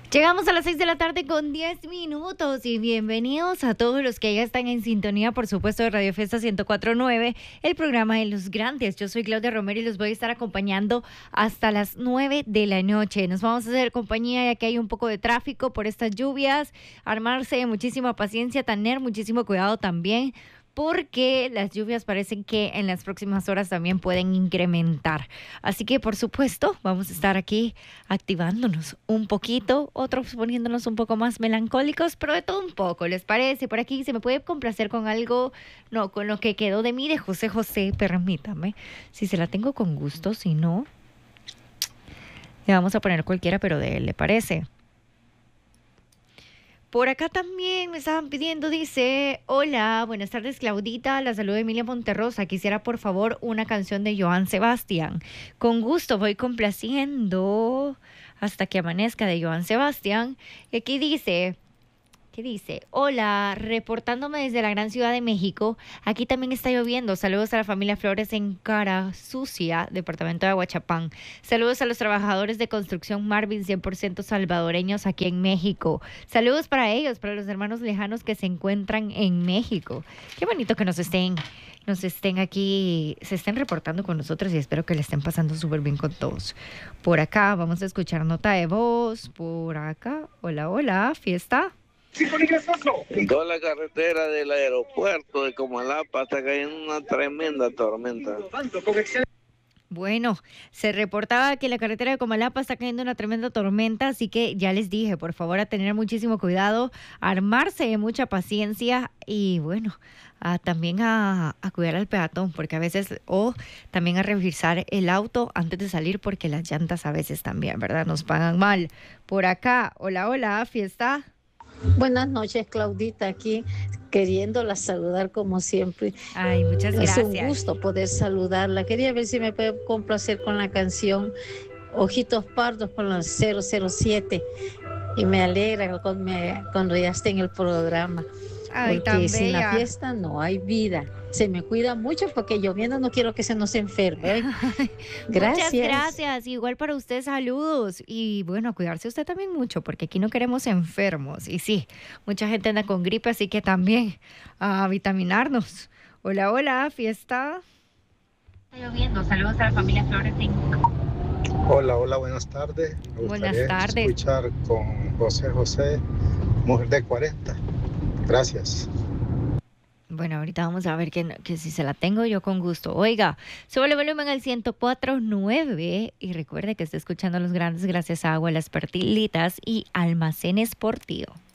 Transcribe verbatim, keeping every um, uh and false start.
Llegamos a las seis de la tarde con diez minutos y bienvenidos a todos los que ya están en sintonía, por supuesto, de Radio Fiesta ciento cuatro punto nueve, el programa de los grandes. Yo soy Claudia Romero y los voy a estar acompañando hasta las nueve de la noche. Nos vamos a hacer compañía ya que hay un poco de tráfico por estas lluvias, armarse de muchísima paciencia, tener muchísimo cuidado también, porque las lluvias parecen que en las próximas horas también pueden incrementar. Así que, por supuesto, vamos a estar aquí activándonos un poquito, otros poniéndonos un poco más melancólicos, pero de todo un poco, ¿les parece? Por aquí se me puede complacer con algo, no, con lo que quedó de mí de José José, permítame. Si se la tengo con gusto, si no, le vamos a poner cualquiera, pero de él, ¿le parece? Por acá también me estaban pidiendo, dice, hola, buenas tardes Claudita, la saluda Emilia Monterrosa, quisiera por favor una canción de Joan Sebastián. Con gusto voy complaciendo hasta que amanezca de Joan Sebastián. Y aquí dice, ¿qué dice? Hola, reportándome desde la gran ciudad de México, aquí también está lloviendo. Saludos a la familia Flores en Cara Sucia, departamento de Aguachapán. Saludos a los trabajadores de construcción Marvin, cien por ciento salvadoreños aquí en México. Saludos para ellos, para los hermanos lejanos que se encuentran en México. Qué bonito que nos estén, nos estén aquí, se estén reportando con nosotros y espero que le estén pasando súper bien con todos. Por acá vamos a escuchar nota de voz. Por acá, hola, hola, fiesta. Toda la carretera del aeropuerto de Comalapa está cayendo una tremenda tormenta. Bueno, se reportaba que la carretera de Comalapa está cayendo una tremenda tormenta, así que ya les dije, por favor, a tener muchísimo cuidado, a armarse de mucha paciencia y bueno, a, también a, a cuidar al peatón, porque a veces, o también a revisar el auto antes de salir, porque las llantas a veces también, ¿verdad? Nos pagan mal. Por acá, hola, hola, fiesta. Buenas noches, Claudita, aquí queriéndola saludar como siempre. Ay, muchas gracias. Es un gusto poder saludarla. Quería ver si me puede complacer con la canción Ojitos Pardos con la cero cero siete y me alegra cuando, me, cuando ya esté en el programa. Ay, porque tan sin la bella. fiesta no hay vida. Se me cuida mucho porque lloviendo no quiero que se nos enferme. Gracias. Muchas gracias. Igual para usted, saludos. Y bueno, cuidarse usted también mucho porque aquí no queremos enfermos. Y sí, mucha gente anda con gripe, así que también a vitaminarnos. Hola, hola, fiesta. Está lloviendo. Saludos a la familia Flores. Hola, hola, buenas tardes. Me Buenas gustaría tardes. escuchar con José José, Mujer de cuarenta. Gracias. Bueno, ahorita vamos a ver que, que si se la tengo yo con gusto. Oiga, sube el volumen al ciento cuatro punto nueve y recuerde que está escuchando a los grandes gracias a Agua Las Pertilitas y Almacén Esportivo.